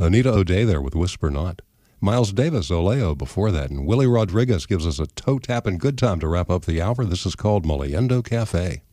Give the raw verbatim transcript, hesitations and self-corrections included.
Anita O'Day there with Whisper Not. Miles Davis, Oleo before that, and Willie Rodriguez gives us a toe-tapping good time to wrap up the hour. This is called Moliendo Cafe.